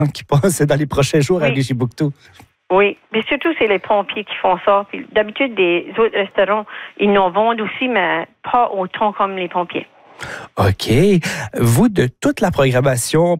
qui passe dans les prochains jours à Richibouctou. Oui, mais surtout, c'est les pompiers qui font ça. Puis, d'habitude, des autres restaurants, ils en vendent aussi, mais pas autant comme les pompiers. OK. Vous, de toute la programmation